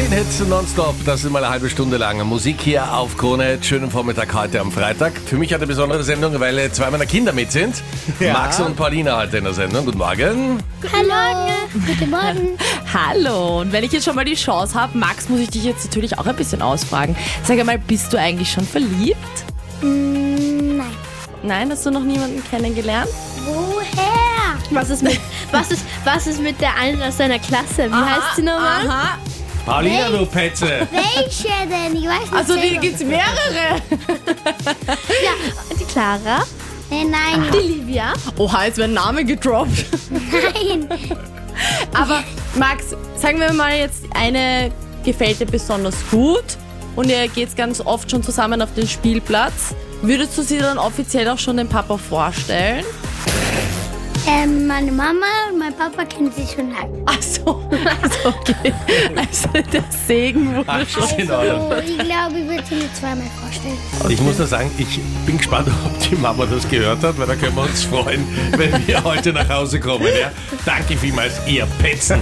10 Hits nonstop, das ist mal eine halbe Stunde lang Musik hier auf Krone. Schönen Vormittag heute am Freitag. Für mich eine besondere Sendung, weil zwei meiner Kinder mit sind. Ja. Max und Paulina heute in der Sendung. Guten Morgen. Hallo. Guten Morgen. Hallo. Und wenn ich jetzt schon mal die Chance habe, Max, muss ich dich jetzt natürlich auch ein bisschen ausfragen. Sag einmal, bist du eigentlich schon verliebt? Nein. Nein, hast du noch niemanden kennengelernt? Woher? Was ist mit der einen aus deiner Klasse? Wie heißt sie nochmal? Aha. Paulina, du Petze. Welche denn? Ich weiß nicht. Also die selber. gibt's mehrere. Die Clara? Nein. Die Livia? Oha, jetzt werden Namen gedroppt. Nein. Aber Max, sagen wir mal jetzt, eine gefällt dir besonders gut und ihr geht ganz oft schon zusammen auf den Spielplatz. Würdest du sie dann offiziell auch schon dem Papa vorstellen? Meine Mama und mein Papa kennen sich schon lange. Ach so, also okay. Also der Segen wurde Ach, schon. in Ordnung. Also, ich glaube, ich würde sie mir zweimal vorstellen. Ich muss nur sagen, ich bin gespannt, ob die Mama das gehört hat, weil da können wir uns freuen, wenn wir heute nach Hause kommen. Ja? Danke vielmals, ihr Petzen.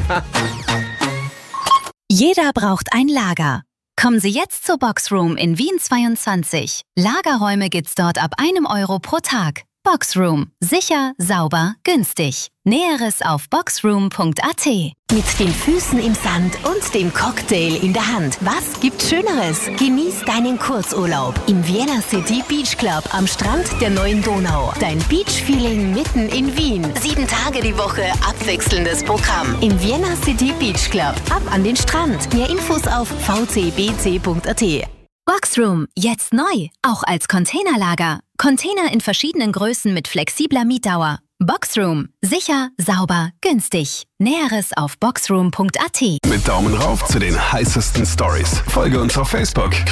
Jeder braucht ein Lager. Kommen Sie jetzt zur Boxroom in Wien 22. Lagerräume gibt's dort ab 1 Euro pro Tag. Boxroom. Sicher, sauber, günstig. Näheres auf boxroom.at. Mit den Füßen im Sand und dem Cocktail in der Hand. Was gibt's Schöneres? Genieß deinen Kurzurlaub im Vienna City Beach Club am Strand der neuen Donau. Dein Beach-Feeling mitten in Wien. 7 Tage die Woche abwechselndes Programm. Im Vienna City Beach Club. Ab an den Strand. Mehr Infos auf vcbc.at. Boxroom. Jetzt neu. Auch als Containerlager. Container in verschiedenen Größen mit flexibler Mietdauer. Boxroom. Sicher, sauber, günstig. Näheres auf boxroom.at. Mit Daumen rauf zu den heißesten Stories. Folge uns auf Facebook.